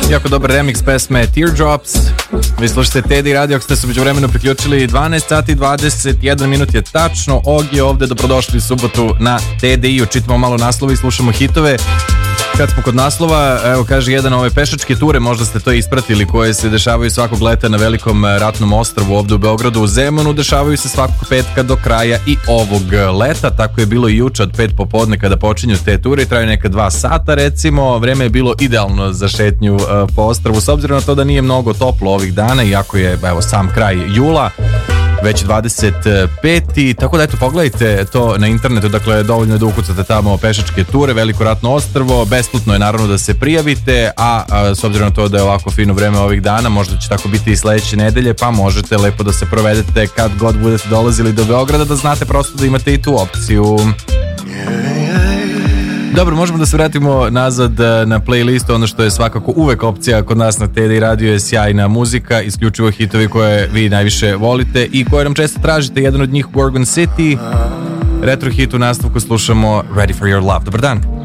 Jako dobar remix pesme Teardrops. Vi slušate Teddy Radio, ako ste se među vremenu priključili. 12 sati 21 minut je tačno. Og je ovde, dobrodošli u subotu na TDI-u. Čitamo malo naslova i slušamo hitove. Kad smo kod naslova, evo kaže jedan ove pešačke ture, možda ste to ispratili, koje se dešavaju svakog leta na velikom ratnom ostrvu ovde u Beogradu u Zemunu, dešavaju se svakog petka do kraja i ovog leta, tako je bilo i juče od 5 popodne kada počinju te ture i traju neka 2 sata recimo, vreme je bilo idealno za šetnju po ostrvu, s obzirom na to da nije mnogo toplo ovih dana, iako je evo sam kraj jula, već 25. Tako da eto, pogledajte to na internetu, dakle dovoljno je da ukucate tamo pešačke ture, Veliko ratno ostrvo, besplatno je naravno da se prijavite, a s obzirom na to da je ovako fino vreme ovih dana, možda će tako biti i sledeće nedelje, pa možete lepo da se provedete kad god budete dolazili do Beograda, da znate prosto da imate i tu opciju. Dobro, možemo da se vratimo nazad na playlistu. Ono što je svakako uvek opcija kod nas na TDI Radio je sjajna muzika, isključivo hitovi koje vi najviše volite i koje nam često tražite. Jedan od njih Gorgon City, retro hit u nastavku slušamo Ready for Your Love. Dobar dan.